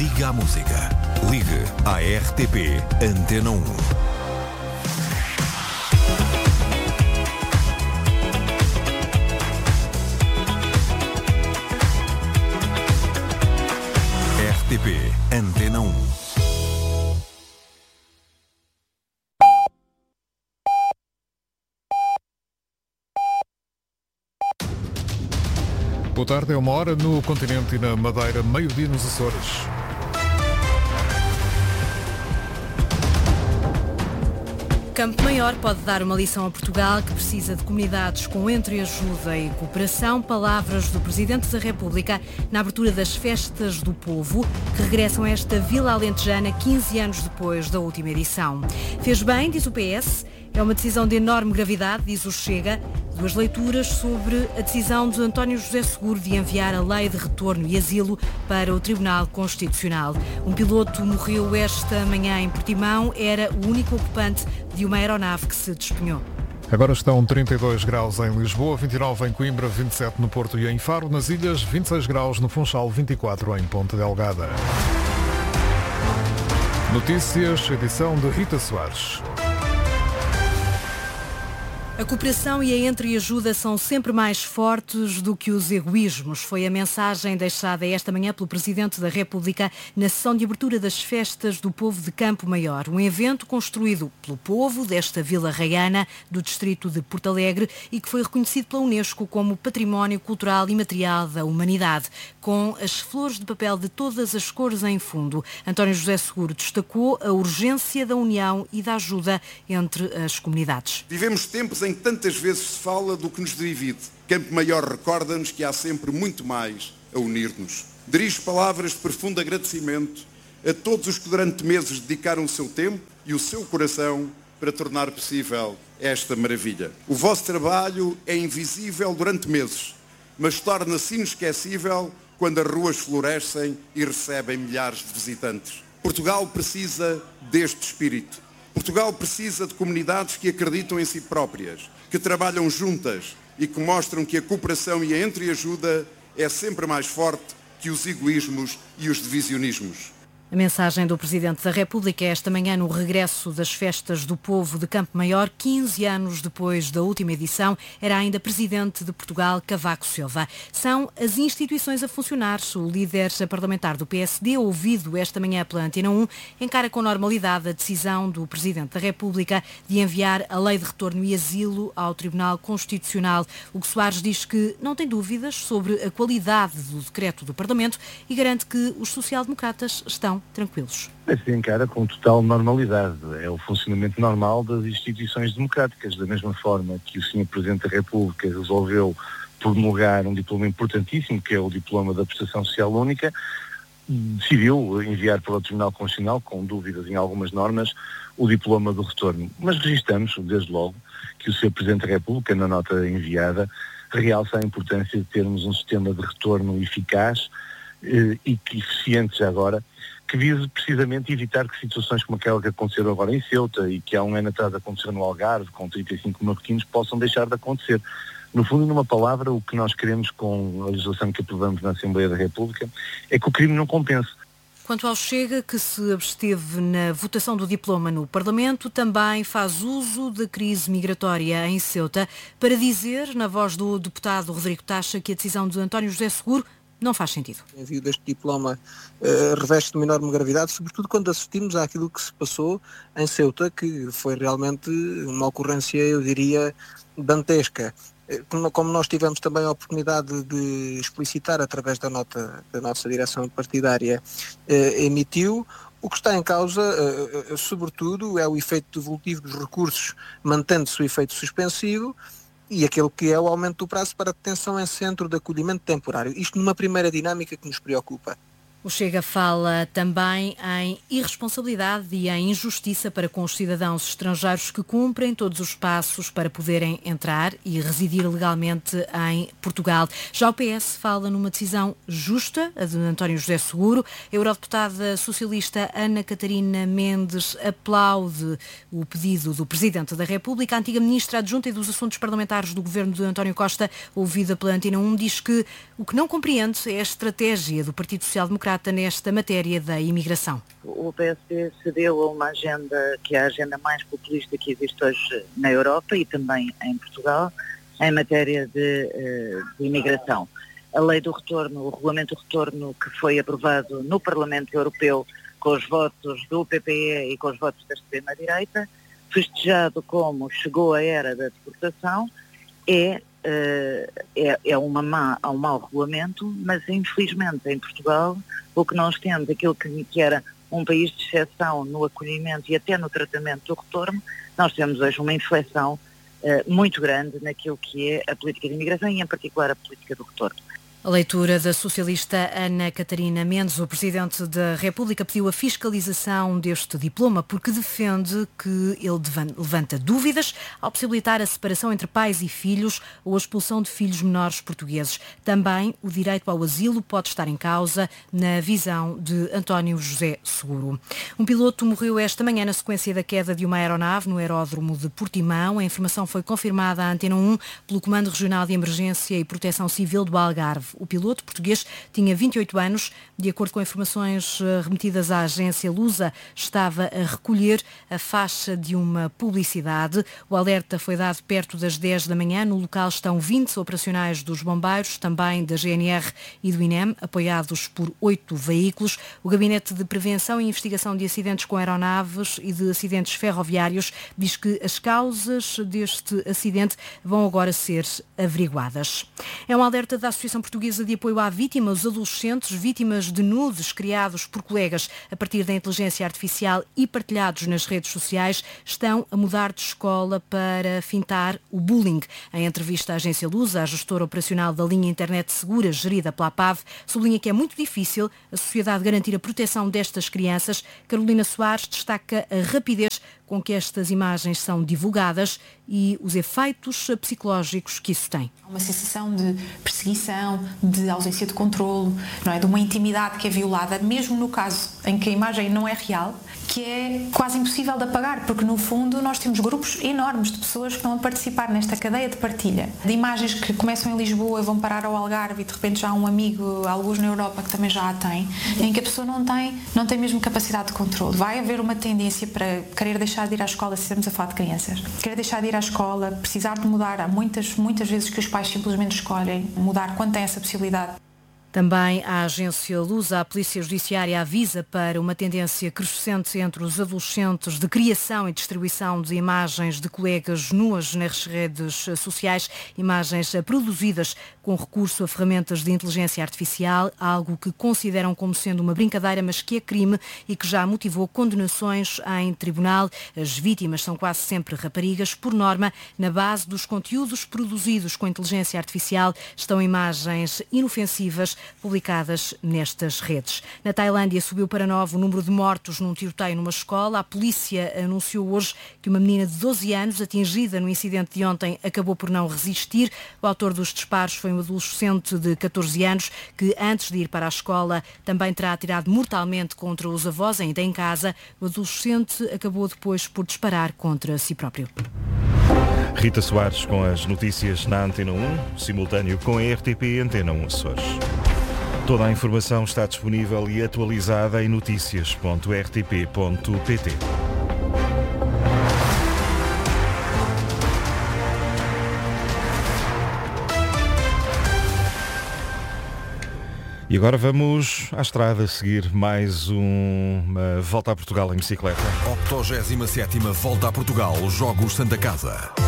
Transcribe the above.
Liga à música. Ligue à RTP Antena 1. RTP Antena 1. Boa tarde, é 1h no continente e na Madeira, meio-dia nos Açores. Campo Maior pode dar uma lição a Portugal, que precisa de comunidades com entreajuda e cooperação. Palavras do Presidente da República na abertura das Festas do Povo, que regressam a esta Vila Alentejana 15 anos depois da última edição. Fez bem, diz o PS, é uma decisão de enorme gravidade, diz o Chega. Duas leituras sobre a decisão de António José Seguro de enviar a Lei de Retorno e Asilo para o Tribunal Constitucional. Um piloto morreu esta manhã em Portimão, era o único ocupante de uma aeronave que se despenhou. Agora estão 32 graus em Lisboa, 29 em Coimbra, 27 no Porto e em Faro. Nas ilhas, 26 graus no Funchal, 24 em Ponta Delgada. Notícias, edição de Rita Soares. A cooperação e a entreajuda são sempre mais fortes do que os egoísmos. Foi a mensagem deixada esta manhã pelo Presidente da República na sessão de abertura das Festas do Povo de Campo Maior. Um evento construído pelo povo desta Vila Raiana, do distrito de Porto Alegre, e que foi reconhecido pela Unesco como Património Cultural Imaterial da Humanidade, com as flores de papel de todas as cores em fundo. António José Seguro destacou a urgência da união e da ajuda entre as comunidades. Vivemos tempos em que tantas vezes se fala do que nos divide. Campo Maior recorda-nos que há sempre muito mais a unir-nos. Dirijo palavras de profundo agradecimento a todos os que durante meses dedicaram o seu tempo e o seu coração para tornar possível esta maravilha. O vosso trabalho é invisível durante meses, mas torna-se inesquecível quando as ruas florescem e recebem milhares de visitantes. Portugal precisa deste espírito. Portugal precisa de comunidades que acreditam em si próprias, que trabalham juntas e que mostram que a cooperação e a entreajuda é sempre mais forte que os egoísmos e os divisionismos. A mensagem do Presidente da República esta manhã no regresso das Festas do Povo de Campo Maior, 15 anos depois da última edição, era ainda Presidente de Portugal, Cavaco Silva. São as instituições a funcionar. O líder parlamentar do PSD, ouvido esta manhã pela Antena 1, encara com normalidade a decisão do Presidente da República de enviar a Lei de Retorno e Asilo ao Tribunal Constitucional. Hugo Soares diz que não tem dúvidas sobre a qualidade do decreto do Parlamento e garante que os social-democratas estão tranquilos. Se encara com total normalidade. É o funcionamento normal das instituições democráticas. Da mesma forma que o Sr. Presidente da República resolveu promulgar um diploma importantíssimo, que é o diploma da prestação social única, decidiu enviar para o Tribunal Constitucional, com dúvidas em algumas normas, o diploma do retorno. Mas registramos, desde logo, que o Sr. Presidente da República, na nota enviada, realça a importância de termos um sistema de retorno eficaz e eficiente já agora, que vise precisamente evitar que situações como aquela que aconteceram agora em Ceuta e que há um ano atrás aconteceu no Algarve, com 35 marroquinos, possam deixar de acontecer. No fundo, numa palavra, o que nós queremos com a legislação que aprovamos na Assembleia da República é que o crime não compense. Quanto ao Chega, que se absteve na votação do diploma no Parlamento, também faz uso da crise migratória em Ceuta para dizer, na voz do deputado Rodrigo Tacha, que a decisão de António José Seguro não faz sentido. O envio deste diploma reveste uma enorme gravidade, sobretudo quando assistimos àquilo que se passou em Ceuta, que foi realmente uma ocorrência, eu diria, dantesca. Como nós tivemos também a oportunidade de explicitar através da nota da nossa direção partidária emitiu, o que está em causa, sobretudo, é o efeito devolutivo dos recursos, mantendo-se o efeito suspensivo, e aquele que é o aumento do prazo para detenção em centro de acolhimento temporário. Isto numa primeira dinâmica que nos preocupa. O Chega fala também em irresponsabilidade e em injustiça para com os cidadãos estrangeiros que cumprem todos os passos para poderem entrar e residir legalmente em Portugal. Já o PS fala numa decisão justa, a de António José Seguro. A eurodeputada socialista Ana Catarina Mendes aplaude o pedido do Presidente da República. A antiga Ministra Adjunta e dos Assuntos Parlamentares do Governo de António Costa, ouvida pela Antena 1, diz que o que não compreende é a estratégia do Partido Social Democrático democrata nesta matéria da imigração. O PSD cedeu a uma agenda que é a agenda mais populista que existe hoje na Europa e também em Portugal, em matéria de imigração. A lei do retorno, o regulamento do retorno que foi aprovado no Parlamento Europeu com os votos do PPE e com os votos da extrema-direita, festejado como chegou a era da deportação, é um mau regulamento, mas infelizmente em Portugal o que nós temos, aquilo que era um país de exceção no acolhimento e até no tratamento do retorno, nós temos hoje uma inflexão muito grande naquilo que é a política de imigração e em particular a política do retorno. A leitura da socialista Ana Catarina Mendes, o Presidente da República, pediu a fiscalização deste diploma porque defende que ele levanta dúvidas ao possibilitar a separação entre pais e filhos ou a expulsão de filhos menores portugueses. Também o direito ao asilo pode estar em causa na visão de António José Seguro. Um piloto morreu esta manhã na sequência da queda de uma aeronave no aeródromo de Portimão. A informação foi confirmada à Antena 1 pelo Comando Regional de Emergência e Proteção Civil do Algarve. O piloto português tinha 28 anos. De acordo com informações remetidas à agência Lusa, estava a recolher a faixa de uma publicidade. O alerta foi dado perto das 10 da manhã. No local estão 20 operacionais dos bombeiros, também da GNR e do INEM, apoiados por 8 veículos. O Gabinete de Prevenção e Investigação de Acidentes com Aeronaves e de Acidentes Ferroviários diz que as causas deste acidente vão agora ser averiguadas. É um alerta da Associação Portuguesa de Apoio à Vítima. Os adolescentes vítimas de nudes criados por colegas a partir da inteligência artificial e partilhados nas redes sociais estão a mudar de escola para fintar o bullying. Em entrevista à agência Lusa, a gestora operacional da linha Internet Segura, gerida pela APAV, sublinha que é muito difícil a sociedade garantir a proteção destas crianças. Carolina Soares destaca a rapidez com que estas imagens são divulgadas e os efeitos psicológicos que isso tem. Uma sensação de perseguição, de ausência de controlo, não é? De uma intimidade que é violada, mesmo no caso em que a imagem não é real, que é quase impossível de apagar, porque no fundo nós temos grupos enormes de pessoas que estão a participar nesta cadeia de partilha. De imagens que começam em Lisboa, vão parar ao Algarve e de repente já há um amigo, alguns na Europa, que também já a tem, em que a pessoa não tem mesmo capacidade de controle. Vai haver uma tendência para querer deixar de ir à escola, se estamos a falar de crianças. Querer deixar de ir à escola, precisar de mudar. Há muitas vezes que os pais simplesmente escolhem mudar quando têm essa possibilidade. Também a agência Lusa, a Polícia Judiciária, avisa para uma tendência crescente entre os adolescentes de criação e distribuição de imagens de colegas nuas nas redes sociais, imagens produzidas com recurso a ferramentas de inteligência artificial, algo que consideram como sendo uma brincadeira, mas que é crime e que já motivou condenações em tribunal. As vítimas são quase sempre raparigas. Por norma, na base dos conteúdos produzidos com inteligência artificial estão imagens inofensivas publicadas nestas redes. Na Tailândia subiu para 9 o número de mortos num tiroteio numa escola. A polícia anunciou hoje que uma menina de 12 anos, atingida no incidente de ontem, acabou por não resistir. O autor dos disparos foi um adolescente de 14 anos que, antes de ir para a escola, também terá atirado mortalmente contra os avós, ainda em casa. O adolescente acabou depois por disparar contra si próprio. Rita Soares com as notícias na Antena 1, simultâneo com a RTP Antena 1 Açores. Toda a informação está disponível e atualizada em noticias.rtp.pt. E agora vamos à estrada seguir mais uma Volta a Portugal em bicicleta. 87ª Volta a Portugal, Jogos Santa Casa.